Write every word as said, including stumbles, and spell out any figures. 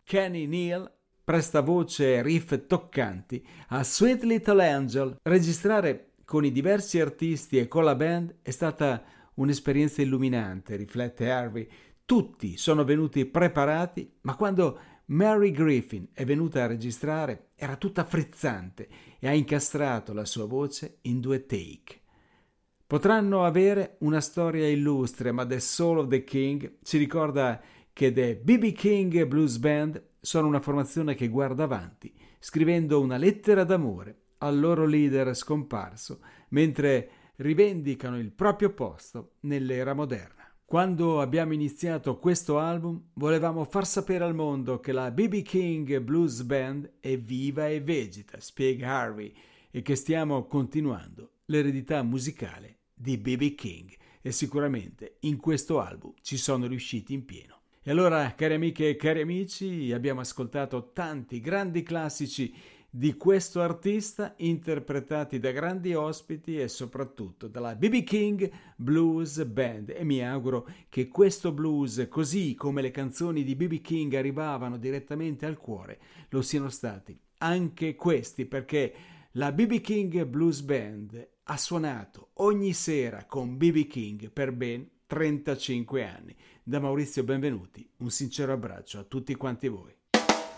Kenny Neal presta voce e riff toccanti a Sweet Little Angel. Registrare con i diversi artisti e con la band è stata un'esperienza illuminante, riflette Harvey. Tutti sono venuti preparati, ma quando Mary Griffin è venuta a registrare era tutta frizzante e ha incastrato la sua voce in due take. Potranno avere una storia illustre, ma The Soul of the King ci ricorda che The B B King Blues Band sono una formazione che guarda avanti, scrivendo una lettera d'amore al loro leader scomparso, mentre rivendicano il proprio posto nell'era moderna. Quando abbiamo iniziato questo album, volevamo far sapere al mondo che la B B King Blues Band è viva e vegeta, spiega Harvey, e che stiamo continuando l'eredità musicale di B B King, e sicuramente in questo album ci sono riusciti in pieno. E allora, cari amiche e cari amici, abbiamo ascoltato tanti grandi classici di questo artista interpretati da grandi ospiti e soprattutto dalla B B King Blues Band, e mi auguro che questo blues, così come le canzoni di B B King arrivavano direttamente al cuore, lo siano stati anche questi, perché la B B King Blues Band ha suonato ogni sera con B B King per ben trentacinque anni. Da Maurizio Benvenuti, un sincero abbraccio a tutti quanti voi.